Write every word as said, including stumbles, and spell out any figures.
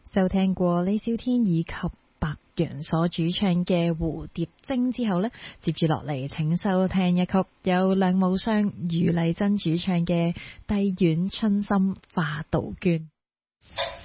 收聽過李小天以及白羊所主唱嘅《蝴蝶精》之後呢，接住落嚟請收聽一曲由梁無雙、余麗珍主唱嘅《帝苑春心化杜鵑》。